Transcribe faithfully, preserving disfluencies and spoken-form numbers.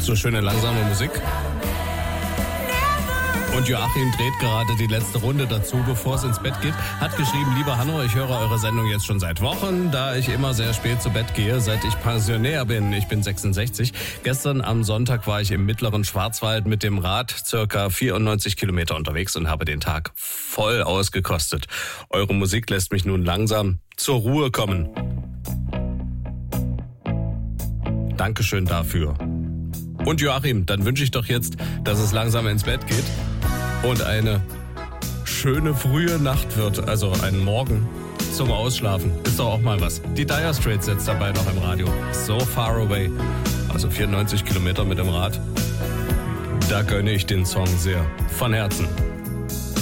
So schöne langsame Musik. Und Joachim dreht gerade die letzte Runde dazu, bevor es ins Bett geht. Hat geschrieben, lieber Hanno, ich höre eure Sendung jetzt schon seit Wochen, da ich immer sehr spät zu Bett gehe, seit ich Pensionär bin. Ich bin sechsundsechzig. Gestern am Sonntag war ich im mittleren Schwarzwald mit dem Rad circa vierundneunzig Kilometer unterwegs und habe den Tag voll ausgekostet. Eure Musik lässt mich nun langsam zur Ruhe kommen. Dankeschön dafür. Und Joachim, dann wünsche ich doch jetzt, dass es langsam ins Bett geht und eine schöne frühe Nacht wird, also ein Morgen zum Ausschlafen. Ist doch auch mal was. Die Dire Straits setzt dabei noch im Radio. So Far Away, also vierundneunzig Kilometer mit dem Rad. Da gönne ich den Song sehr. Von Herzen.